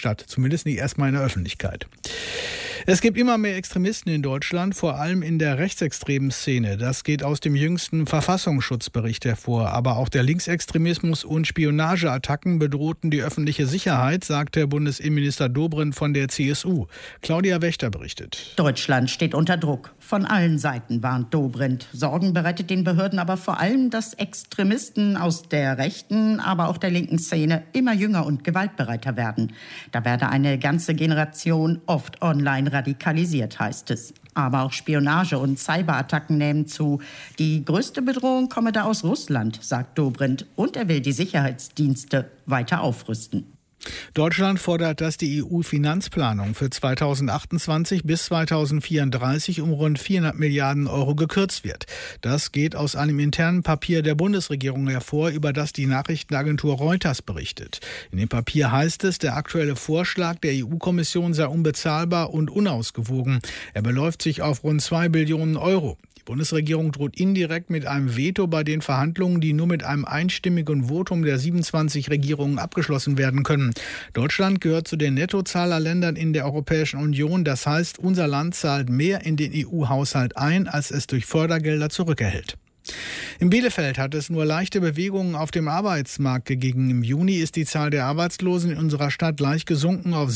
statt. Zumindest nicht erstmal in der Öffentlichkeit. Es gibt immer mehr Extremisten in Deutschland, vor allem in der rechtsextremen Szene. Das geht aus dem jüngsten Verfassungsschutzbericht hervor. Aber auch der Linksextremismus und Spionageattacken bedrohten die öffentliche Sicherheit, sagte Bundesinnenminister Dobrindt von der CSU. Claudia Wächter berichtet. Deutschland steht unter Druck. Von allen Seiten warnt Dobrindt. Sorgen bereitet den Behörden aber vor allem, dass Extremisten aus der rechten, aber auch der linken Szene immer jünger und gewaltbereiter werden. Da werde eine ganze Generation oft online radikalisiert, heißt es. Aber auch Spionage und Cyberattacken nehmen zu. Die größte Bedrohung komme da aus Russland, sagt Dobrindt. Und er will die Sicherheitsdienste weiter aufrüsten. Deutschland fordert, dass die EU-Finanzplanung für 2028 bis 2034 um rund 400 Milliarden Euro gekürzt wird. Das geht aus einem internen Papier der Bundesregierung hervor, über das die Nachrichtenagentur Reuters berichtet. In dem Papier heißt es, der aktuelle Vorschlag der EU-Kommission sei unbezahlbar und unausgewogen. Er beläuft sich auf rund 2 Billionen Euro. Die Bundesregierung droht indirekt mit einem Veto bei den Verhandlungen, die nur mit einem einstimmigen Votum der 27 Regierungen abgeschlossen werden können. Deutschland gehört zu den Nettozahlerländern in der Europäischen Union. Das heißt, unser Land zahlt mehr in den EU-Haushalt ein, als es durch Fördergelder zurückerhält. In Bielefeld hat es nur leichte Bewegungen auf dem Arbeitsmarkt gegeben. Im Juni ist die Zahl der Arbeitslosen in unserer Stadt leicht gesunken auf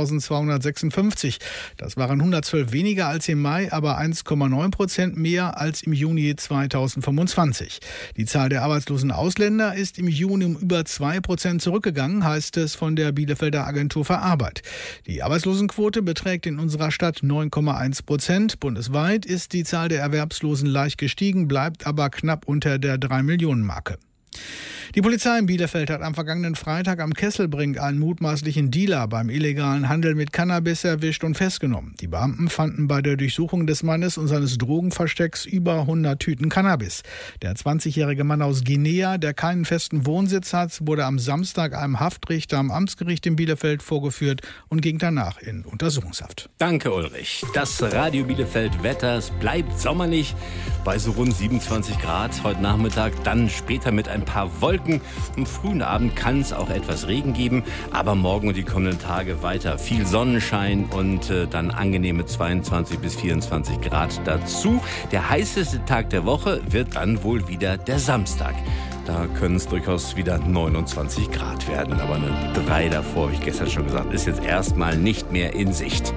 17.256. Das waren 112 weniger als im Mai, aber 1,9% mehr als im Juni 2025. Die Zahl der arbeitslosen Ausländer ist im Juni um über 2% zurückgegangen, heißt es von der Bielefelder Agentur für Arbeit. Die Arbeitslosenquote beträgt in unserer Stadt 9,1%. Bundesweit ist die Zahl der Erwerbslosen leicht gestiegen, bleibt aber knapp unter der 3-Millionen-Marke. Die Polizei in Bielefeld hat am vergangenen Freitag am Kesselbrink einen mutmaßlichen Dealer beim illegalen Handel mit Cannabis erwischt und festgenommen. Die Beamten fanden bei der Durchsuchung des Mannes und seines Drogenverstecks über 100 Tüten Cannabis. Der 20-jährige Mann aus Guinea, der keinen festen Wohnsitz hat, wurde am Samstag einem Haftrichter am Amtsgericht in Bielefeld vorgeführt und ging danach in Untersuchungshaft. Danke, Ulrich. Das Radio Bielefeld Wetter, es bleibt sommerlich bei so rund 27 Grad heute Nachmittag, dann später mit ein paar Wolken. Am frühen Abend kann es auch etwas Regen geben, aber morgen und die kommenden Tage weiter viel Sonnenschein und dann angenehme 22 bis 24 Grad dazu. Der heißeste Tag der Woche wird dann wohl wieder der Samstag. Da können es durchaus wieder 29 Grad werden, aber eine 3 davor, wie ich gestern schon gesagt, ist jetzt erstmal nicht mehr in Sicht.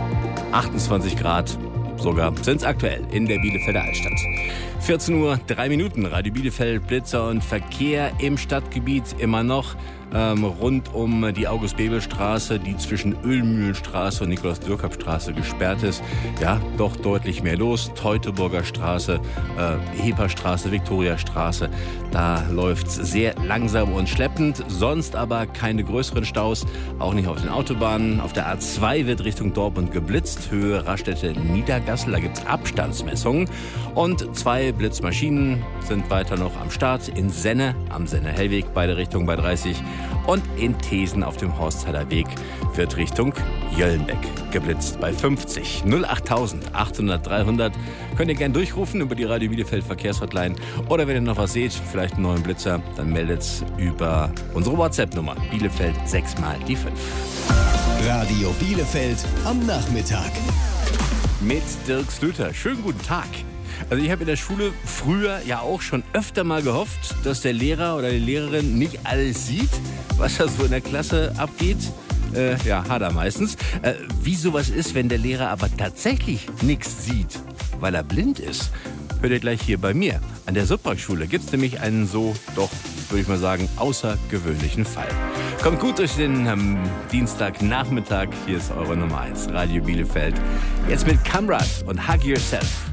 28 Grad sogar sind es aktuell in der Bielefelder Altstadt. 14 Uhr, 3 Minuten, Radio Bielefeld, Blitzer und Verkehr im Stadtgebiet immer noch. Rund um die August-Bebel-Straße, die zwischen Ölmühlenstraße und Nikolaus-Dürkap-Straße gesperrt ist. Ja, doch deutlich mehr los. Teutoburger Straße, Heperstraße, Viktoriastraße. Da läuft's sehr langsam und schleppend. Sonst aber keine größeren Staus, auch nicht auf den Autobahnen. Auf der A2 wird Richtung Dortmund geblitzt. Höhe Raststätte Niedergassel, da gibt's Abstandsmessungen. Und 2 Blitzmaschinen sind weiter noch am Start. In Senne, am Senne-Hellweg, beide Richtungen bei 30. Und in Thesen auf dem Horstheider Weg wird Richtung Jöllenbeck geblitzt bei 50. 08000 800 300. Könnt ihr gerne durchrufen über die Radio Bielefeld Verkehrshotline. Oder wenn ihr noch was seht, vielleicht einen neuen Blitzer, dann meldet's über unsere WhatsApp-Nummer. Bielefeld 6 mal die 5. Radio Bielefeld am Nachmittag. Mit Dirk Slüter. Schönen guten Tag. Also ich habe in der Schule früher ja auch schon öfter mal gehofft, dass der Lehrer oder die Lehrerin nicht alles sieht, was da so in der Klasse abgeht. Ja, hat er meistens. Wie sowas ist, wenn der Lehrer aber tatsächlich nichts sieht, weil er blind ist, hört ihr gleich hier bei mir. An der Subpraxschule gibt es nämlich einen so, doch, würde ich mal sagen, außergewöhnlichen Fall. Kommt gut durch den Dienstagnachmittag. Hier ist eure Nummer 1, Radio Bielefeld. Jetzt mit Kamrat und Hug Yourself.